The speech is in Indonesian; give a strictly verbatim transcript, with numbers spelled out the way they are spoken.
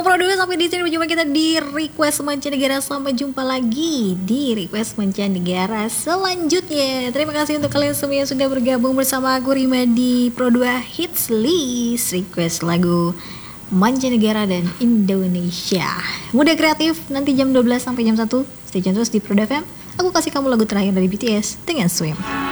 Pro dua sampai di sini berjumpa kita di Request Mancanegara. Sampai jumpa lagi di Request Mancanegara selanjutnya. Terima kasih untuk kalian semua yang sudah bergabung bersama aku Rima di Pro dua Hits List Request lagu Mancanegara dan Indonesia. Muda kreatif nanti jam dua belas sampai jam satu. Stay tune terus di Pro dua F M. Aku kasih kamu lagu terakhir dari B T S dengan Swim.